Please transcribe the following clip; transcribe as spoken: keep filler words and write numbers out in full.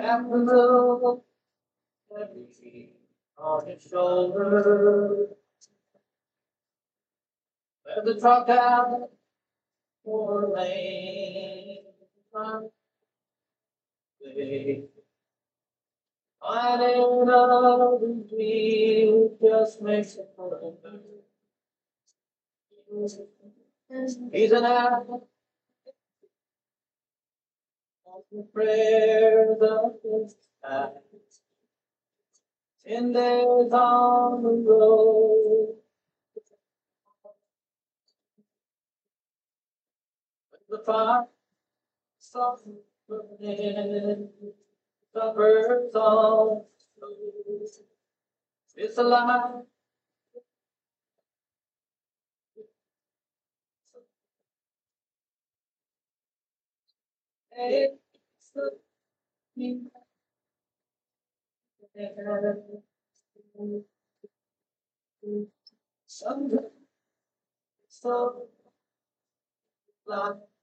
Capital heavy on his shoulder. Let the truck out for lane. I don't know the dream just makes it fun. He's an apple of the prayers of his time. Ten days on the road. The fire softly burning, the birds all slow. It's alive. It's the Sunday, so like